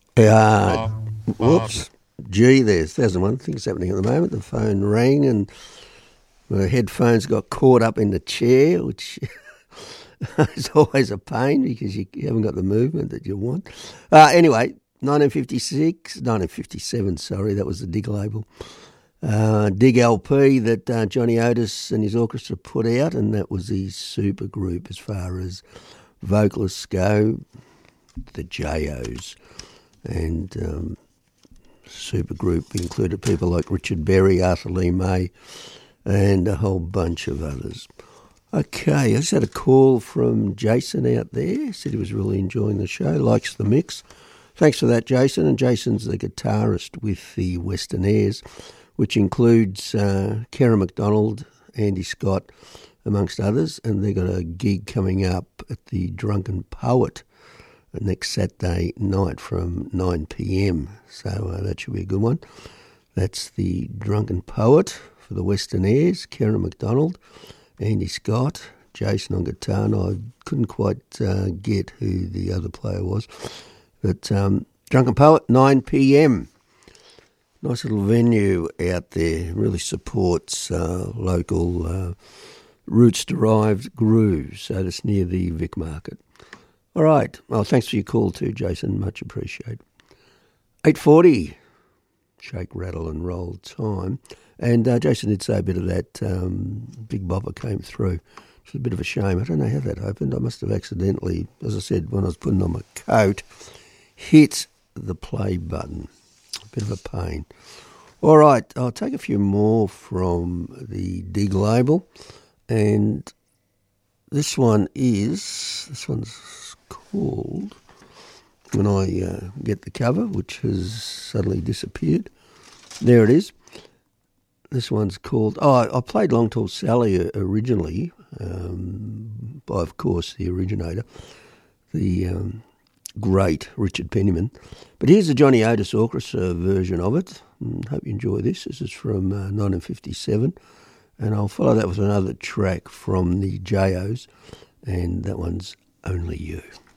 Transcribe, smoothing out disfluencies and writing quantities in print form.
Uh, whoops. Gee, there's 1,001 things happening at the moment. The phone rang and the headphones got caught up in the chair, which is always a pain because you haven't got the movement that you want. Anyway, 1957, sorry, that was the Dig label. Dig LP that Johnny Otis and his orchestra put out, and that was his super group as far as vocalists go, the J.O.s. And super group included people like Richard Berry, Arthur Lee May, and a whole bunch of others. Okay, I just had a call from Jason out there. Said he was really enjoying the show, likes the mix. Thanks for that, Jason. And Jason's the guitarist with the Western Airs, which includes Kerra McDonald, Andy Scott, amongst others. And they've got a gig coming up at the Drunken Poet next Saturday night from 9 p.m. So that should be a good one. That's the Drunken Poet for the Western Airs, Kerra McDonald, Andy Scott, Jason on guitar, and I couldn't quite get who the other player was. But Drunken Poet, 9 p.m. Nice little venue out there, really supports local roots-derived grooves, so it's near the Vic Market. All right. Well, thanks for your call too, Jason. Much appreciated. 8:40, shake, rattle and roll time. And Jason did say a bit of that Big Bopper came through. It's a bit of a shame. I don't know how that opened. I must have accidentally, as I said, when I was putting on my coat, hit the play button. A bit of a pain. All right. I'll take a few more from the Dig label. And this one's called, when I get the cover, which has suddenly disappeared. There it is. This one's called, I played Long Tall Sally originally, by, of course, the originator, the great Richard Penniman. But here's the Johnny Otis Orchestra version of it. Hope you enjoy this. This is from 1957. And I'll follow that with another track from the J.O.s, and that one's Only You.